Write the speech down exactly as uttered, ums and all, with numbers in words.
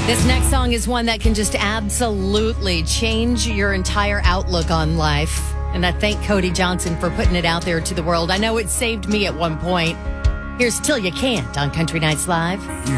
This next song is one that can just absolutely change your entire outlook on life. And I thank Cody Johnson for putting it out there to the world. I know it saved me at one point. Here's Till You Can't on Country Nights Live.